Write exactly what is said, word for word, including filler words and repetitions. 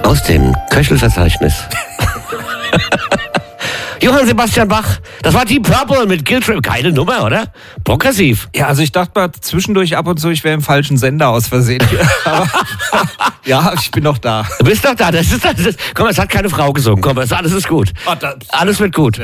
Aus dem Köchelverzeichnis. Johann Sebastian Bach, das war Deep Purple mit Guilt Trip. Keine Nummer, oder? Progressiv. Ja, also ich dachte mal zwischendurch ab und zu, ich wäre im falschen Sender aus Versehen. Aber ja, ich bin noch da. Du bist doch da. Das ist, das ist, komm, es hat keine Frau gesungen. Komm, alles ist gut. Oh, das, Alles wird gut.